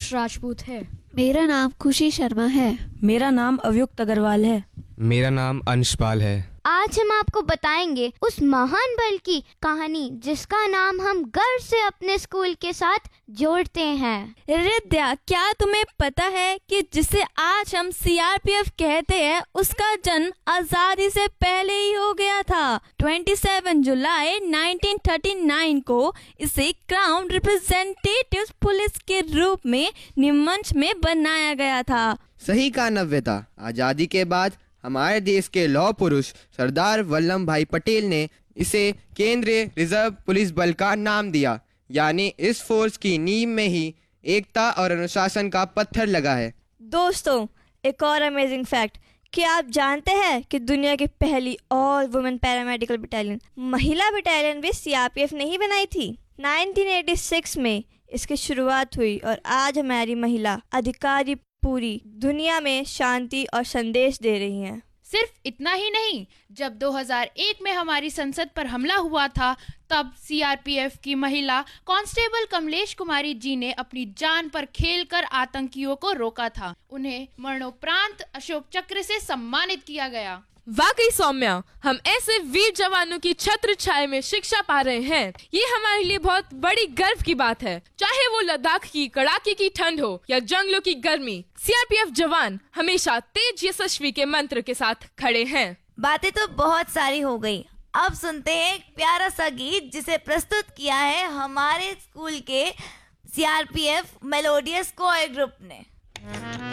आयुष राजपूत है। मेरा नाम खुशी शर्मा है। मेरा नाम अवयुक्त अग्रवाल है। मेरा नाम अंशपाल है। आज हम आपको बताएंगे उस महान बल की कहानी जिसका नाम हम गर्व से अपने स्कूल के साथ जोड़ते हैं। रिद्या, क्या तुम्हें पता है कि जिसे आज हम सीआरपीएफ कहते हैं उसका जन्म आजादी से पहले ही हो गया था। 27 जुलाई 1939 को इसे क्राउन रिप्रेजेंटेटिव पुलिस के रूप में निमंच में बनाया गया था। सही कहा नव्यता। आजादी के बाद हमारे देश के लौह पुरुष सरदार वल्लभ भाई पटेल ने इसे केंद्रीय रिजर्व पुलिस बल का नाम दिया, यानी इस फोर्स की नींव में ही एकता और अनुशासन का पत्थर लगा है। दोस्तों, एक और अमेजिंग फैक्ट, क्या आप जानते हैं कि दुनिया की पहली ऑल वुमेन पैरामेडिकल बटालियन, महिला बटालियन भी सीआरपीएफ ने ही बनाई थी। 1986 में इसकी शुरुआत हुई और आज हमारी महिला अधिकारी पूरी दुनिया में शांति और संदेश दे रही हैं। सिर्फ इतना ही नहीं, जब 2001 में हमारी संसद पर हमला हुआ था तब सीआरपीएफ की महिला कांस्टेबल कमलेश कुमारी जी ने अपनी जान पर खेलकर आतंकियों को रोका था। उन्हें मरणोपरांत अशोक चक्र से सम्मानित किया गया। वाकई सौम्या, हम ऐसे वीर जवानों की छत्र छाया में शिक्षा पा रहे हैं। ये हमारे लिए बहुत बड़ी गर्व की बात है। चाहे वो लद्दाख की कड़ाके की ठंड हो या जंगलों की गर्मी, सीआरपीएफ जवान हमेशा तेज यशस्वी के मंत्र के साथ खड़े हैं। बातें तो बहुत सारी हो गई। अब सुनते हैं एक प्यारा सा गीत जिसे प्रस्तुत किया है हमारे स्कूल के सीआरपीएफ मेलोडियस कोयर ग्रुप ने।